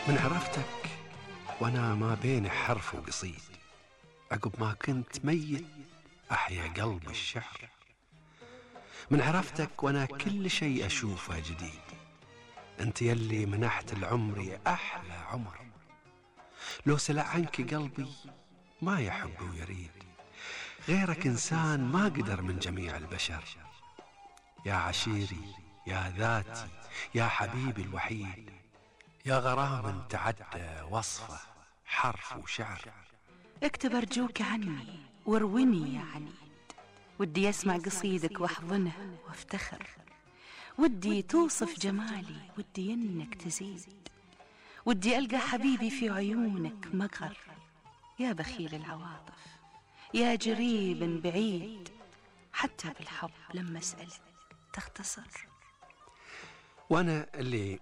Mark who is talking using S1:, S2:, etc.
S1: من عرفتك وانا ما بين حرف وقصيد، عقب ما كنت ميت احيا قلب الشعر. من عرفتك وانا كل شيء اشوفه جديد، انت يلي منحت العمر احلى عمر. لو سلع عنك قلبي ما يحب ويريد، غيرك انسان ما قدر من جميع البشر. يا عشيري يا ذاتي يا حبيبي الوحيد، يا غرام تعدى وصفه حرف وشعر.
S2: اكتب أرجوك عني وارويني يا عنيد، ودي أسمع قصيدك واحضنه وافتخر، ودي توصف جمالي، ودي إنك تزيد، ودي ألقى حبيبي في عيونك مقر. يا بخيل العواطف يا جريب بعيد، حتى بالحب لما أسألك تختصر.
S1: وانا اللي